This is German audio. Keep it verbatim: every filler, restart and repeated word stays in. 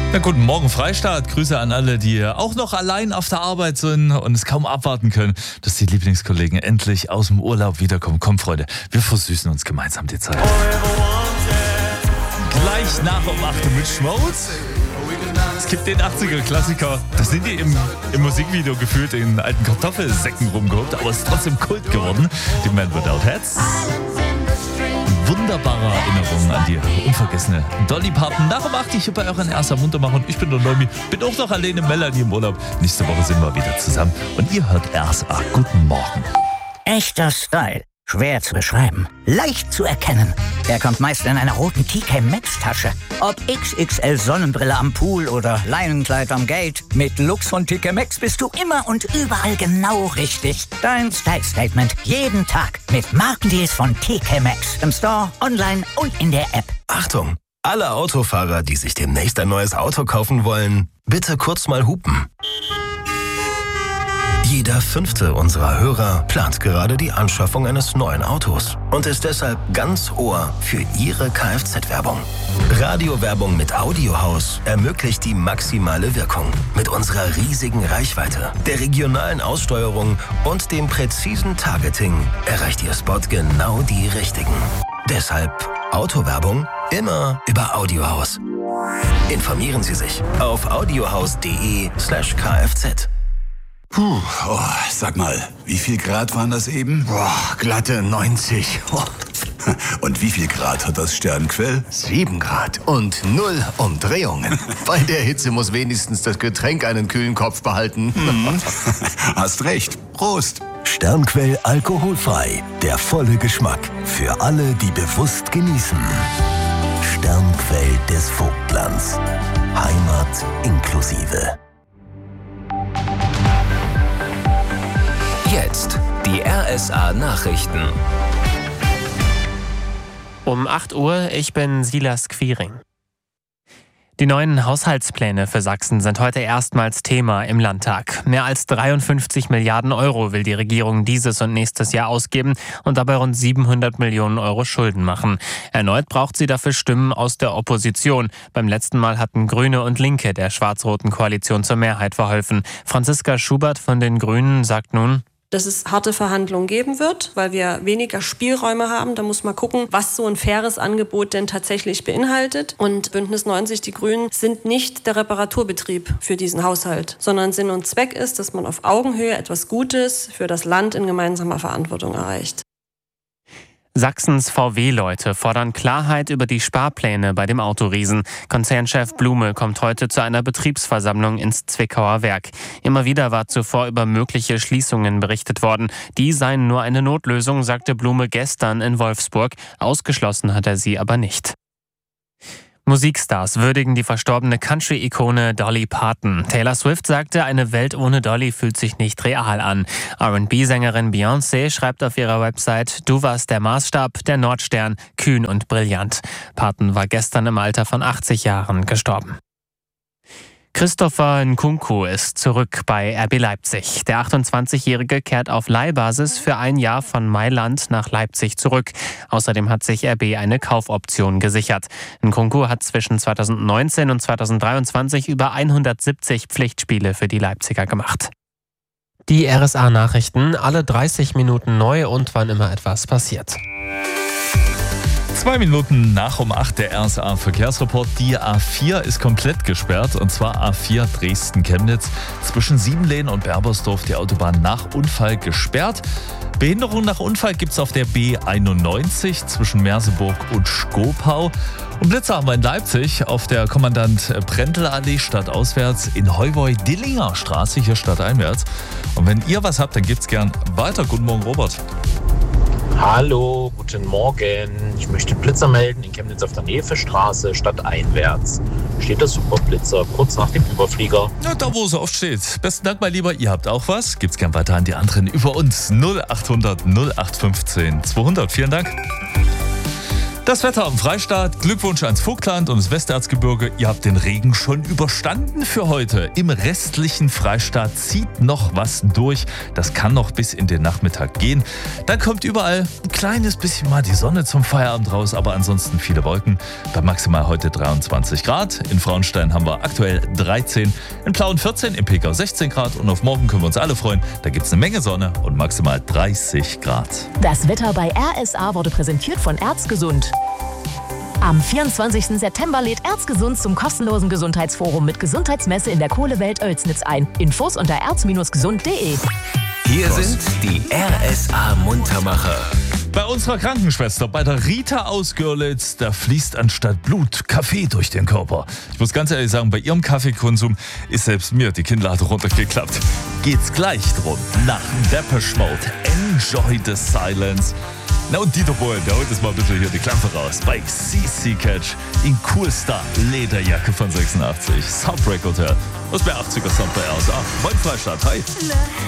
Na, guten Morgen Freistaat, Grüße an alle, die auch noch allein auf der Arbeit sind und es kaum abwarten können, dass die Lieblingskollegen endlich aus dem Urlaub wiederkommen. Komm Freunde, wir versüßen uns gemeinsam die Zeit. Gleich nach um acht mit Schmauz. Es gibt den achtziger-Klassiker, da sind die im, im Musikvideo gefühlt in alten Kartoffelsäcken rumgehobt, aber es ist trotzdem Kult geworden. Die Man Without Hats. Wunderbare Erinnerungen an die unvergessene Dolly Parton. Nach um acht, ich hier bei euren erster Muntermacher. Ich bin der Neumi, bin auch noch alleine, Melanie im Urlaub. Nächste Woche sind wir wieder zusammen und ihr hört R S A. Guten Morgen. Echter Style. Schwer zu beschreiben, leicht zu erkennen. Er kommt meist in einer roten T K Maxx Tasche. Ob X X L Sonnenbrille am Pool oder Leinenkleid am Gate. Mit Looks von T K Maxx bist du immer und überall genau richtig. Dein Style-Statement jeden Tag mit Markendeals von T K Maxx. Im Store, online und in der App. Achtung! Alle Autofahrer, die sich demnächst ein neues Auto kaufen wollen, bitte kurz mal hupen. Jeder fünfte unserer Hörer plant gerade die Anschaffung eines neuen Autos und ist deshalb ganz Ohr für Ihre Kfz-Werbung. Radiowerbung mit Audiohaus ermöglicht die maximale Wirkung. Mit unserer riesigen Reichweite, der regionalen Aussteuerung und dem präzisen Targeting erreicht Ihr Spot genau die Richtigen. Deshalb Autowerbung immer über Audiohaus. Informieren Sie sich auf audiohaus.de slash kfz. Puh, oh, sag mal, wie viel Grad waren das eben? Boah, glatte neunzig. Oh. Und wie viel Grad hat das Sternquell? Sieben Grad und null Umdrehungen. Bei der Hitze muss wenigstens das Getränk einen kühlen Kopf behalten. Hm. Hast recht. Prost. Sternquell alkoholfrei. Der volle Geschmack. Für alle, die bewusst genießen. Sternquell des Vogtlands. Heimat inklusive. Jetzt die R S A-Nachrichten. Um acht Uhr, ich bin Silas Quiring. Die neuen Haushaltspläne für Sachsen sind heute erstmals Thema im Landtag. Mehr als dreiundfünfzig Milliarden Euro will die Regierung dieses und nächstes Jahr ausgeben und dabei rund siebenhundert Millionen Euro Schulden machen. Erneut braucht sie dafür Stimmen aus der Opposition. Beim letzten Mal hatten Grüne und Linke der schwarz-roten Koalition zur Mehrheit verholfen. Franziska Schubert von den Grünen sagt nun: Dass es harte Verhandlungen geben wird, weil wir weniger Spielräume haben. Da muss man gucken, was so ein faires Angebot denn tatsächlich beinhaltet. Und Bündnis neunzig, die Grünen, sind nicht der Reparaturbetrieb für diesen Haushalt, sondern Sinn und Zweck ist, dass man auf Augenhöhe etwas Gutes für das Land in gemeinsamer Verantwortung erreicht. Sachsens V W-Leute fordern Klarheit über die Sparpläne bei dem Autoriesen. Konzernchef Blume kommt heute zu einer Betriebsversammlung ins Zwickauer Werk. Immer wieder war zuvor über mögliche Schließungen berichtet worden. Die seien nur eine Notlösung, sagte Blume gestern in Wolfsburg. Ausgeschlossen hat er sie aber nicht. Musikstars würdigen die verstorbene Country-Ikone Dolly Parton. Taylor Swift sagte, eine Welt ohne Dolly fühlt sich nicht real an. R und B-Sängerin Beyoncé schreibt auf ihrer Website: Du warst der Maßstab, der Nordstern, kühn und brillant. Parton war gestern im Alter von achtzig Jahren gestorben. Christopher Nkunku ist zurück bei R B Leipzig. Der achtundzwanzigjährige kehrt auf Leihbasis für ein Jahr von Mailand nach Leipzig zurück. Außerdem hat sich R B eine Kaufoption gesichert. Nkunku hat zwischen zweitausendneunzehn und zweitausenddreiundzwanzig über hundertsiebzig Pflichtspiele für die Leipziger gemacht. Die R S A-Nachrichten, alle dreißig Minuten neu und wann immer etwas passiert. Zwei Minuten nach um acht der R S A-Verkehrsreport. Die A vier ist komplett gesperrt, und zwar A vier Dresden-Chemnitz. Zwischen Siebenlehn und Berbersdorf die Autobahn nach Unfall gesperrt. Behinderung nach Unfall gibt es auf der B einundneunzig zwischen Merseburg und Schkopau. Und Blitzer haben wir in Leipzig auf der Kommandant-Prendl-Allee stadtauswärts, in Heuwoi-Dillinger Straße hier stadteinwärts. Und wenn ihr was habt, dann gibt's gern weiter. Guten Morgen, Robert. Hallo, guten Morgen. Ich möchte Blitzer melden in Chemnitz auf der Nevestraße, stadteinwärts. Steht der Superblitzer kurz nach dem Überflieger. Ja, da wo es oft steht. Besten Dank, mein Lieber. Ihr habt auch was. Gibt's gern weiter an die anderen über uns. null achthundert null acht fünfzehn zweihundert. Vielen Dank. Das Wetter am Freistaat, Glückwunsch ans Vogtland und das Westerzgebirge. Ihr habt den Regen schon überstanden für heute. Im restlichen Freistaat zieht noch was durch. Das kann noch bis in den Nachmittag gehen. Dann kommt überall ein kleines bisschen mal die Sonne zum Feierabend raus, aber ansonsten viele Wolken. Bei maximal heute dreiundzwanzig Grad. In Frauenstein haben wir aktuell dreizehn, in Plauen vierzehn, im Pekau sechzehn Grad. Und auf morgen können wir uns alle freuen. Da gibt es eine Menge Sonne und maximal dreißig Grad. Das Wetter bei R S A wurde präsentiert von Erzgesund. Am vierundzwanzigsten September lädt Erzgesund zum kostenlosen Gesundheitsforum mit Gesundheitsmesse in der Kohlewelt Oelsnitz ein. Infos unter erz gesund punkt de. Hier sind die R S A Muntermacher. Bei unserer Krankenschwester, bei der Rita aus Görlitz, da fließt anstatt Blut Kaffee durch den Körper. Ich muss ganz ehrlich sagen, bei ihrem Kaffeekonsum ist selbst mir die Kinnlade runtergeklappt. Geht's gleich drum. Nach Depeche Mode, Enjoy the Silence. Na und Dieter Bohlen, der holt jetzt mal ein bisschen hier die Klampe raus. Bei C C Catch in coolster Lederjacke von sechsundachtzig. Soundbreak Hotel. Das wäre achtziger Sound bei R S A. Mein Freistaat, hi.